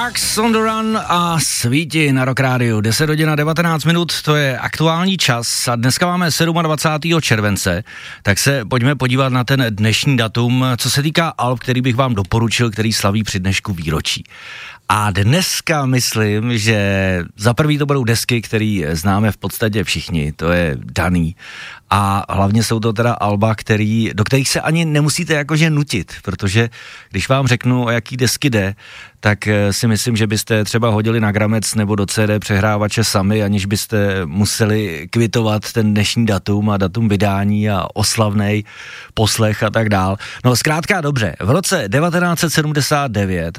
Trucks on the Run a Svíti na Rock Rádiu. 10 hodin a 19 minut, to je aktuální čas a dneska máme 27. července, tak se pojďme podívat na ten dnešní datum, co se týká alb, který bych vám doporučil, který slaví při dnešku výročí. A dneska myslím, že za prvý to budou desky, které známe v podstatě všichni, to je daný. A hlavně jsou to teda alba, do kterých se ani nemusíte jakože nutit, protože když vám řeknu, o jaký desky jde, tak si myslím, že byste třeba hodili na gramec nebo do CD přehrávače sami, aniž byste museli kvitovat ten dnešní datum a datum vydání a oslavnej poslech a tak dál. No zkrátka dobře, v roce 1979,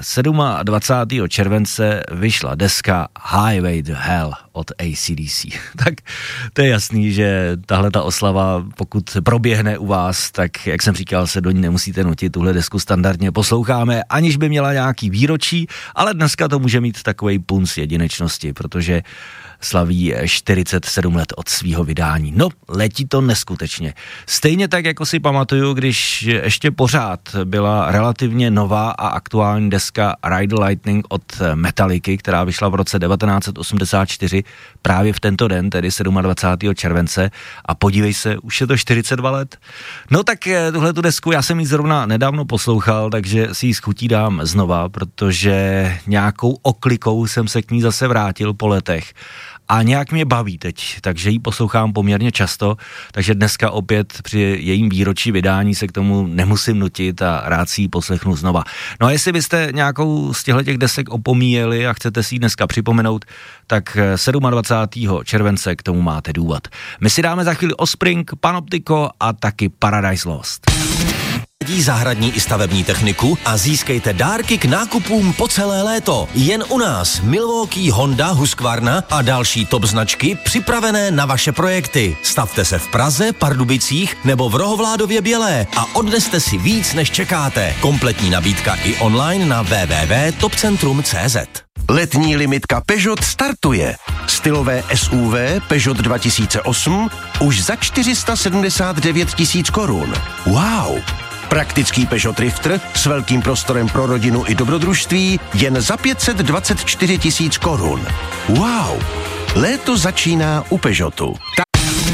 27. července vyšla deska Highway to Hell od AC/DC. Tak to je jasný, že tahle ta oslava, pokud proběhne u vás, tak jak jsem říkal, se do ní nemusíte nutit, tuhle desku standardně posloucháme, aniž by měla nějaký výročí, ale dneska to může mít takovej punc jedinečnosti, protože slaví 47 let od svýho vydání. No, letí to neskutečně. Stejně tak, jako si pamatuju, když ještě pořád byla relativně nová a aktuální deska Ride the Lightning od Metallicy, která vyšla v roce 1984 právě v tento den, tedy 27. července a podívej se, už je to 42 let. No tak tuhletu desku já jsem ji zrovna nedávno poslouchal, takže si ji s chutí dám znova, protože nějakou oklikou jsem se k ní zase vrátil po letech. A nějak mě baví teď, takže ji poslouchám poměrně často, takže dneska opět při jejím výročí vydání se k tomu nemusím nutit a rád si ji poslechnu znova. No a jestli byste nějakou z těchto desek opomíjeli a chcete si ji dneska připomenout, tak 27. července k tomu máte důvod. My si dáme za chvíli Offspring, Panoptico a taky Paradise Lost. Zahradní i stavební techniku a získejte dárky k nákupům po celé léto. Jen u nás Milwaukee, Honda, Husqvarna a další top značky připravené na vaše projekty. Stavte se v Praze, Pardubicích nebo v Rohovládově Bělé a odneste si víc, než čekáte. Kompletní nabídka i online na www.topcentrum.cz. Letní limitka Peugeot startuje. Stylové SUV Peugeot 2008 už za 479 000 korun. Wow! Praktický Peugeot Drifter s velkým prostorem pro rodinu i dobrodružství jen za 524 000 korun. Wow! Léto začíná u Peugeotu.